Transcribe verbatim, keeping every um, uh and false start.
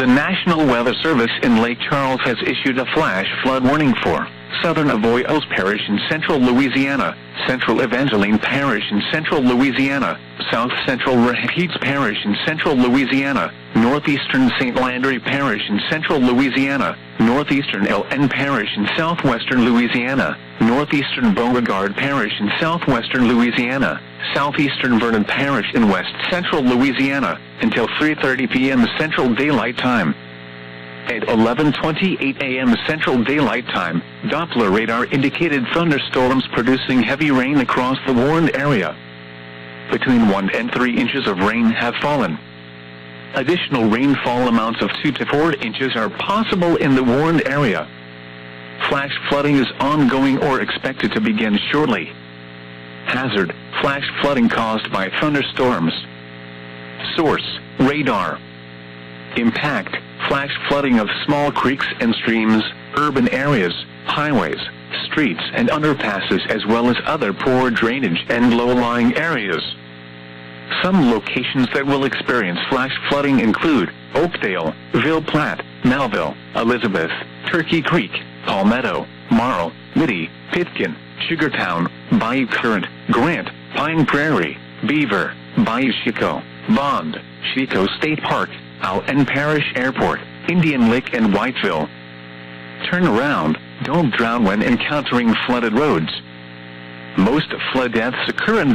The National Weather Service in Lake Charles has issued a flash flood warning for southern Avoyelles Parish in central Louisiana, central Evangeline Parish in central Louisiana, south central Rapides Parish in central Louisiana, northeastern Saint Landry Parish in central Louisiana, northeastern L N Parish in southwestern Louisiana, northeastern Beauregard Parish in southwestern Louisiana, southeastern Vernon Parish in west central Louisiana, until three thirty p m Central Daylight Time. At eleven twenty-eight a m Central Daylight Time, Doppler radar indicated thunderstorms producing heavy rain across the warned area. Between one and three inches of rain have fallen. Additional rainfall amounts of two to four inches are possible in the warned area. Flash flooding is ongoing or expected to begin shortly. Hazard: flash flooding caused by thunderstorms. Source: radar. Impact: flash flooding of small creeks and streams, urban areas, highways, streets and underpasses, as well as other poor drainage and low-lying areas. Some locations that will experience flash flooding include Oakdale, Ville Platte, Melville, Elizabeth, Turkey Creek, Palmetto, Marl, Liddy, Pitkin, Sugartown, Bayou Current, Grant, Pine Prairie, Beaver, Bayou Chico, Bond, Chico State Park, Allen Parish Airport, Indian Lake and Whiteville. Turn around, don't drown when encountering flooded roads. Most flood deaths occur in